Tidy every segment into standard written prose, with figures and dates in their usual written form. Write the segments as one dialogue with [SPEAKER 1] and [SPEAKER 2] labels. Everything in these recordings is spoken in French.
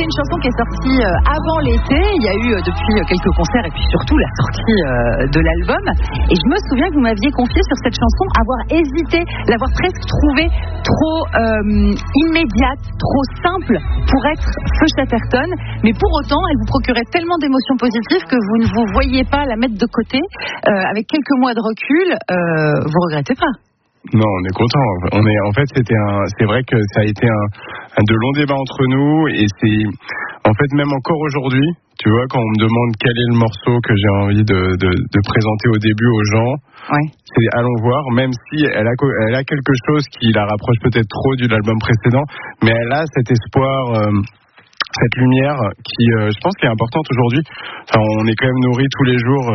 [SPEAKER 1] une chanson qui est sortie avant l'été. Il y a eu depuis quelques concerts et puis surtout la sortie de l'album. Et je me souviens que vous m'aviez confié sur cette chanson avoir hésité, l'avoir presque trouvée trop immédiate, trop simple pour être Feu Chatterton. Mais pour autant, elle vous procurait tellement d'émotions positives que vous ne vous voyez pas la mettre de côté. Avec quelques mois de recul, vous regrettez pas?
[SPEAKER 2] Non, on est content. C'est vrai que ça a été de longs débats entre nous et c'est, en fait, même encore aujourd'hui, tu vois, quand on me demande quel est le morceau que j'ai envie de présenter au début aux gens,
[SPEAKER 1] ouais.
[SPEAKER 2] C'est allons voir, même si elle a quelque chose qui la rapproche peut-être trop de l'album précédent, mais elle a cet espoir, cette lumière qui, je pense, qui est importante aujourd'hui. Enfin, on est quand même nourri tous les jours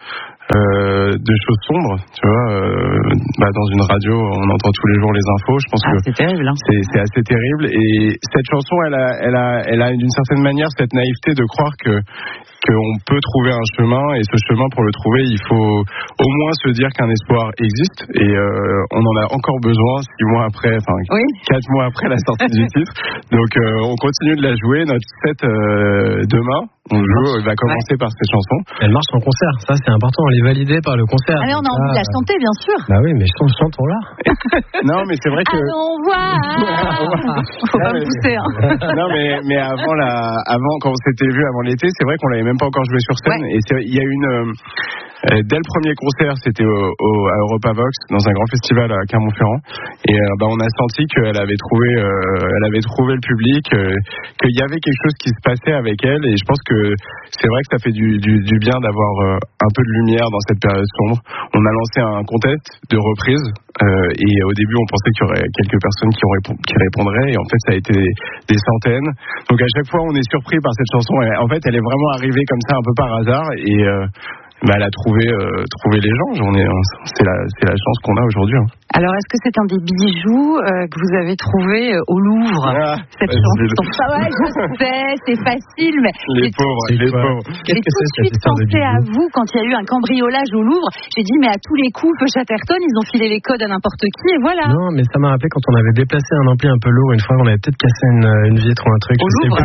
[SPEAKER 2] de choses sombres, tu vois. Dans une radio, on entend tous les jours les infos. Je pense que
[SPEAKER 1] c'est terrible. Hein.
[SPEAKER 2] C'est assez terrible. Et cette chanson, elle a d'une certaine manière cette naïveté de croire qu'on peut trouver un chemin, et ce chemin, pour le trouver, il faut au moins se dire qu'un espoir existe, et on en a encore besoin 6 mois après, 4 mois après la sortie du titre. Donc on continue de la jouer. Notre set demain, il va commencer par cette chanson.
[SPEAKER 3] Elle marche en concert, ça c'est important, elle est validée par le concert.
[SPEAKER 1] Allez, on a envie de la chanter, bien sûr.
[SPEAKER 3] Bah oui, mais chantons-la.
[SPEAKER 2] Non, mais c'est vrai que...
[SPEAKER 1] Allons voir. Faut pas me pousser. Hein.
[SPEAKER 2] Non, mais avant, quand on s'était vu avant l'été, c'est vrai qu'on l'avait même pas encore joué sur scène. Ouais. Et il y a une... dès le premier concert, c'était à Europa Vox, dans un grand festival à Clermont-Ferrand, et on a senti qu'elle avait trouvé le public, qu'il y avait quelque chose qui se passait avec elle, et je pense que c'est vrai que ça fait du bien d'avoir un peu de lumière dans cette période sombre. On a lancé un contest de reprise, et au début on pensait qu'il y aurait quelques personnes qui répondraient, et en fait ça a été des centaines. Donc à chaque fois on est surpris par cette chanson. En fait elle est vraiment arrivée comme ça un peu par hasard, et elle a trouvé les gens. C'est la chance qu'on a aujourd'hui. Hein.
[SPEAKER 1] Alors, est-ce que c'est un des bijoux que vous avez trouvé au Louvre, cette chanson? Je sais, c'est facile, mais
[SPEAKER 2] les pauvres.
[SPEAKER 1] J'ai tout de suite pensé à vous quand il y a eu un cambriolage au Louvre. J'ai dit, mais à tous les coups, Feu Chatterton, ils ont filé les codes à n'importe qui, et voilà.
[SPEAKER 3] Non, mais ça m'a rappelé quand on avait déplacé un ampli un peu lourd une fois, on avait peut-être cassé une vitre ou un truc.
[SPEAKER 1] Au Louvre,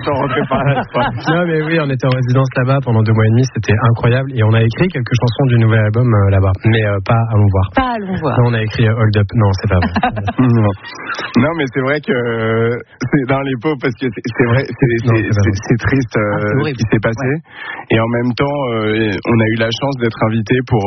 [SPEAKER 3] Non, mais oui, on était en résidence là-bas pendant 2 mois et demi, c'était incroyable. Et on a écrit quelques chansons du nouvel album là-bas, mais pas Allons voir.
[SPEAKER 1] Pas Allons voir.
[SPEAKER 3] Non, on a écrit Hold Up. Non, c'est pas vrai.
[SPEAKER 2] Non, mais c'est vrai que c'est dans les pauvres, parce que c'est vrai, c'est triste ce qui s'est passé. Ouais. Et en même temps, on a eu la chance d'être invité pour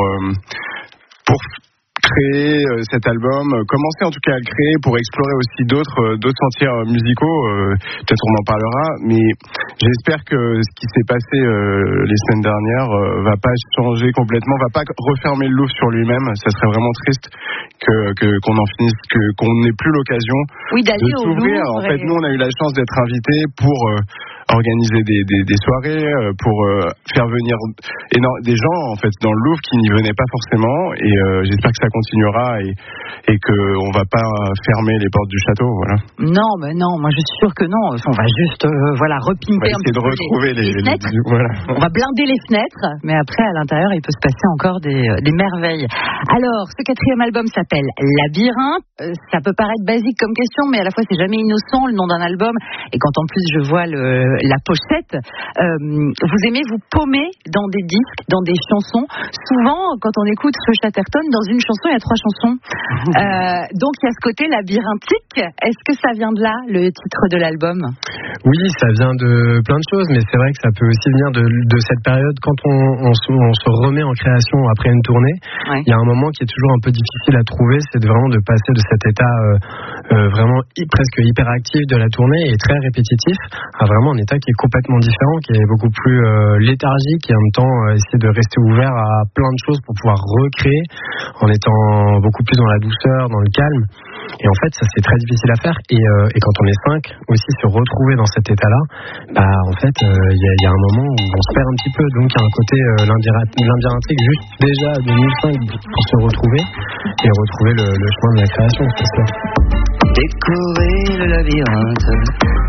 [SPEAKER 2] créer cet album, commencer en tout cas à le créer pour explorer aussi d'autres sentiers musicaux. Peut-être on en parlera, mais j'espère que ce qui s'est passé les semaines dernières va pas changer complètement, va pas refermer le Louvre sur lui-même. Ça serait vraiment triste qu'on en finisse, qu'on n'ait plus l'occasion de s'ouvrir. En fait, nous on a eu la chance d'être invités pour organiser des soirées, pour faire venir des gens en fait dans le Louvre qui n'y venaient pas forcément, et j'espère que ça continuera et qu'on va pas fermer les portes du château, voilà.
[SPEAKER 1] Non, mais non, moi je suis sûr que non. On va juste repimper un peu
[SPEAKER 2] de retrouver les
[SPEAKER 1] fenêtres.
[SPEAKER 2] Voilà.
[SPEAKER 1] On va blinder les fenêtres, mais après à l'intérieur il peut se passer encore des merveilles. Alors, ce 4e album s'appelle Labyrinthe. Ça peut paraître basique comme question, mais à la fois c'est jamais innocent le nom d'un album, et quand en plus je vois la pochette, vous aimez vous paumer dans des disques, dans des chansons. Souvent, quand on écoute Feu Chatterton, dans une chanson, il y a 3 chansons. Donc, il y a ce côté labyrinthique. Est-ce que ça vient de là, le titre de l'album?
[SPEAKER 3] Oui, ça vient de plein de choses, mais c'est vrai que ça peut aussi venir de cette période. Quand on se remet en création après une tournée, il y a un moment qui est toujours un peu difficile à trouver, c'est vraiment de passer de cet état vraiment presque hyperactif de la tournée et très répétitif à vraiment un état qui est complètement différent, qui est beaucoup plus léthargique, et en même temps essayer de rester ouvert à plein de choses pour pouvoir recréer en étant beaucoup plus dans la douceur, dans le calme. Et en fait, ça c'est très difficile à faire. Et quand on est 5, aussi se retrouver dans cet état-là, en fait, il y a un moment où on se perd un petit peu. Donc il y a un côté labyrinthique juste déjà à 2005 pour se retrouver et retrouver le chemin de la création, c'est ça.
[SPEAKER 4] Décorer le labyrinthe